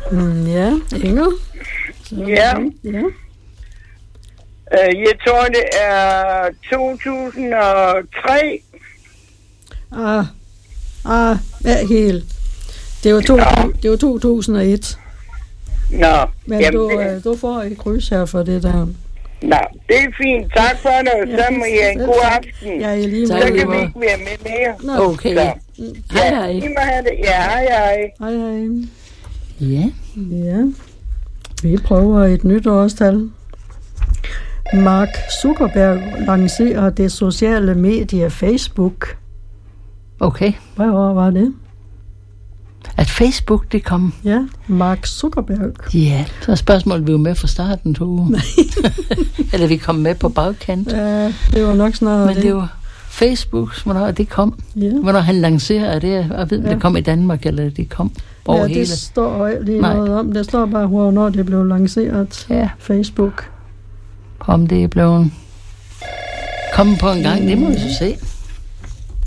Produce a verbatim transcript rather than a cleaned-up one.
Mm, ja, Inger. Så, Ja. ja. Uh, jeg tror, det er to tusind og tre. Ah, ah, ja, helt. Det var, to, Ja. det var to tusind og et. Nå, Men jamen, du, det, øh, du får et kryds her for det der. nå, det er fint. Tak for det, og så må I have en god aften. Ja, i lige Så måde. Tak. kan vi ikke være med mere. Nå, Okay. Så. Hej, Ja, hej. I må have det. Ja, hej, hej. hej, hej. Ja. Ja, vi prøver et nyt årstal. Mark Zuckerberg lancerer det sociale medie Facebook. Okay. Hvad år var det? At Facebook, det kom. Ja, Mark Zuckerberg. Ja, så er spørgsmålet, vi var med fra starten, to. Eller vi kom med på bagkant. Ja, det var nok snart Men det var Facebook, hvornår det kom. Ja, Hvornår han lancerede det. Jeg ved, om Ja. det kom i Danmark, eller det kom over ja hele. det står lige Nej. noget om. Det står bare, hvornår det blev lanceret. Ja, Facebook. om det er blevet kommet på en gang, det må vi så se.